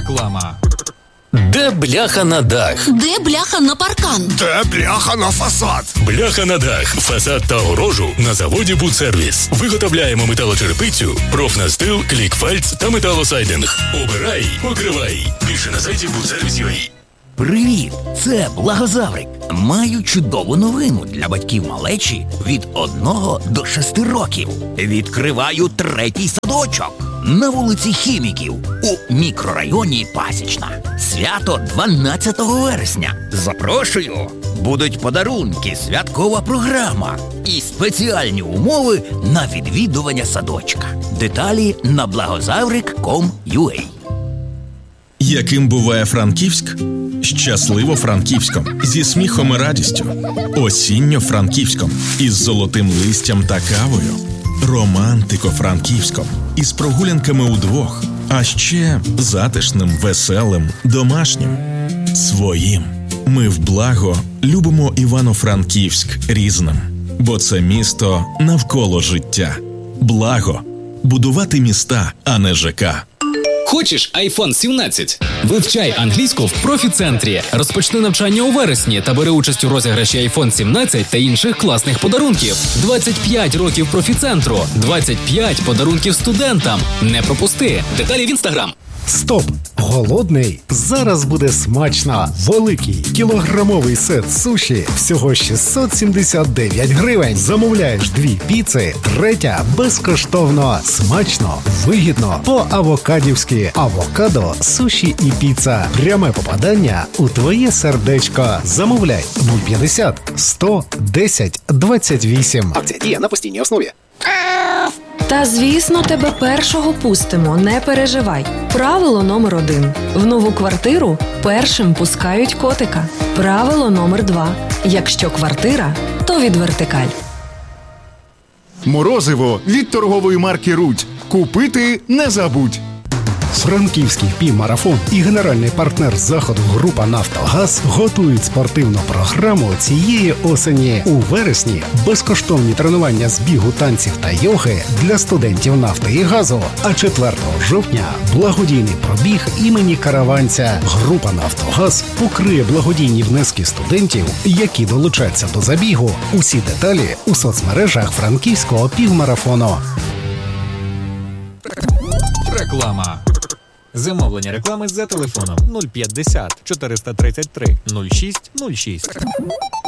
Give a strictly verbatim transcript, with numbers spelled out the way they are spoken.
Реклама. Де бляха на дах? Де бляха на паркан? Де бляха на фасад? Бляха на дах, фасад та огорожу на заводі «Будсервіс». Виготовляємо металочерепицю, профнастил, клікфальц та металосайдинг. Обирай, покривай. Більше на сайті будсервіс крапка ю а. Привіт, це Благозаврик. Маю чудову новину для батьків малечі від одного до шести років. Відкриваю третій садочок на вулиці Хіміків у мікрорайоні Пасічна. Свято дванадцятого вересня. Запрошую! Будуть подарунки, святкова програма і спеціальні умови на відвідування садочка. Деталі на благозаврик крапка ком крапка ю а. Яким буває Франківськ? Щасливо Франківськом, зі сміхом і радістю. Осінньо Франківськом, із золотим листям та кавою. Романтико Франківськом, із прогулянками удвох. А ще затишним, веселим, домашнім. Своїм. Ми в Благо любимо Івано-Франківськ різним. Бо це місто навколо життя. Благо. Будувати міста, а не ЖК. Хочеш айфон сімнадцять? Вивчай англійську в профі-центрі. Розпочни навчання у вересні та бери участь у розіграші айфон сімнадцять та інших класних подарунків. двадцять п'ять років профі-центру. двадцять п'ять подарунків студентам. Не пропусти. Деталі в інстаграм. Стоп! Голодний? Зараз буде смачно! Великий кілограмовий сет суші всього шістсот сімдесят дев'ять гривень. Замовляєш дві піци, третя безкоштовно. Смачно, вигідно, по-авокадівськи. Авокадо, суші і піца. Пряме попадання у твоє сердечко. Замовляй нуль п'ятдесят сто десять двадцять вісім. Акція діє на постійній основі. Та, звісно, тебе першого пустимо, не переживай. Правило номер один. В нову квартиру першим пускають котика. Правило номер два. Якщо квартира, то від Вертикаль. Морозиво від торгової марки «Рудь». Купити не забудь. Франківський півмарафон і генеральний партнер заходу група «Нафтогаз» готують спортивну програму цієї осені. У вересні безкоштовні тренування з бігу, танців та йоги для студентів нафти і газу. А четвертого жовтня благодійний пробіг імені Караванця. Група «Нафтогаз» покриє благодійні внески студентів, які долучаться до забігу. Усі деталі у соцмережах Франківського півмарафону. Реклама. Замовлення реклами за телефоном нуль п'ятдесят чотириста тридцять три нуль шість нуль шість.